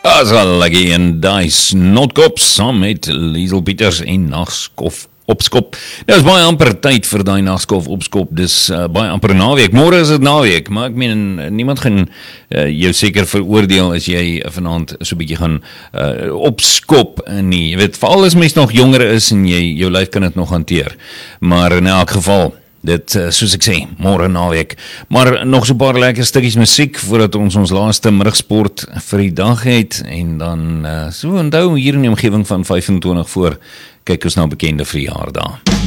As al lekker en die snotkop saam met Liesel Pieters en Nagskof opskop. Nou is baie amper tyd vir die Nagskof opskop, dis baie amper naweek. Môre is dit naweek, maar ek meen niemand gaan jou seker veroordeel as jy vanaand so 'n bietjie gaan opskop nie. Jy weet, veral as mens nog jonger is en jou lyf kan dit nog hanteer. Maar in elk geval, dit, soos ek sê, môre naweek. Maar nog so 'n paar lekker stukkies musiek voordat ons laaste middagsport vir die dag het. En dan, so onthou hier in die omgewing van 25 voor, kyk ons na bekende verjaardae.